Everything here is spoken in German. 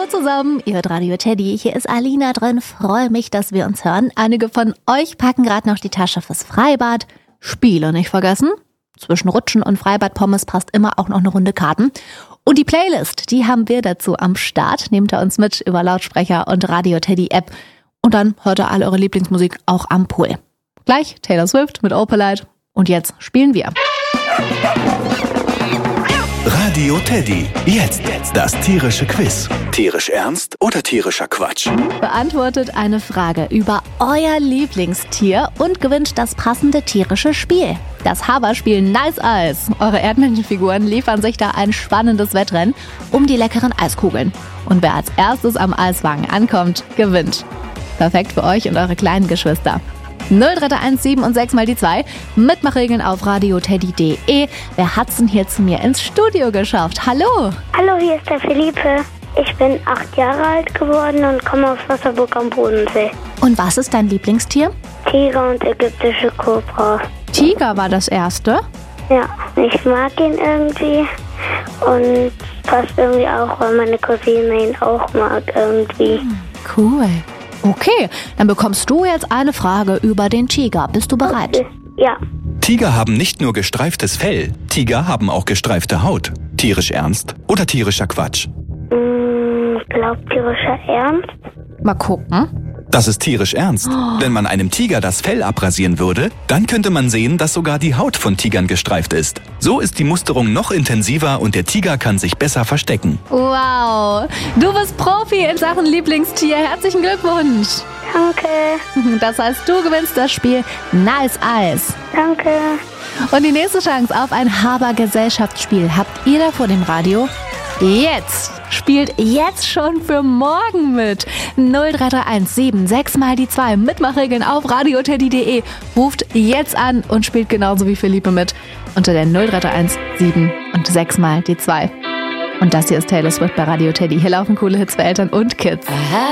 Hallo zusammen, ihr hört Radio Teddy, hier ist Alina drin, freue mich, dass wir uns hören. Einige von euch packen gerade noch die Tasche fürs Freibad, Spiele nicht vergessen. Zwischen Rutschen und Freibadpommes passt immer auch noch eine Runde Karten. Und die Playlist, die haben wir dazu am Start, nehmt ihr uns mit über Lautsprecher und Radio Teddy App. Und dann hört ihr alle eure Lieblingsmusik auch am Pool. Gleich Taylor Swift mit Opalite und jetzt spielen wir. Radio Teddy, jetzt das tierische Quiz. Tierisch ernst oder tierischer Quatsch? Beantwortet eine Frage über euer Lieblingstier und gewinnt das passende tierische Spiel. Das Haberspiel Nice Eis. Eure Erdmännchenfiguren liefern sich da ein spannendes Wettrennen um die leckeren Eiskugeln. Und wer als erstes am Eiswagen ankommt, gewinnt. Perfekt für euch und eure kleinen Geschwister. 0317 und 6 mal die 2. Mitmachregeln auf radioteddy.de. Wer hat's denn hier zu mir ins Studio geschafft? Hallo! Hallo, hier ist der Philippe. Ich bin 8 Jahre alt geworden und komme aus Wasserburg am Bodensee. Und was ist dein Lieblingstier? Tiger und ägyptische Kobra. Tiger war das erste. Ja, ich mag ihn irgendwie und passt irgendwie auch, weil meine Cousine ihn auch mag irgendwie. Cool. Okay, dann bekommst du jetzt eine Frage über den Tiger. Bist du bereit? Okay. Ja. Tiger haben nicht nur gestreiftes Fell, Tiger haben auch gestreifte Haut. Tierisch ernst oder tierischer Quatsch? Glaubt tierischer Ernst? Mal gucken. Das ist tierisch ernst. Wenn man einem Tiger das Fell abrasieren würde, dann könnte man sehen, dass sogar die Haut von Tigern gestreift ist. So ist die Musterung noch intensiver und der Tiger kann sich besser verstecken. Wow, du bist Profi in Sachen Lieblingstier. Herzlichen Glückwunsch. Danke. Das heißt, du gewinnst das Spiel Nice Eis. Danke. Und die nächste Chance auf ein Haber-Gesellschaftsspiel habt ihr da vor dem Radio. Jetzt! Spielt jetzt schon für morgen mit. 0331 6 mal die 2. Mitmachregeln auf radioteddy.de. Ruft jetzt an und spielt genauso wie Philippe mit. Unter der 0331 7 und 6 mal die 2. Und das hier ist Taylor Swift bei Radio Teddy. Hier laufen coole Hits für Eltern und Kids. Aha.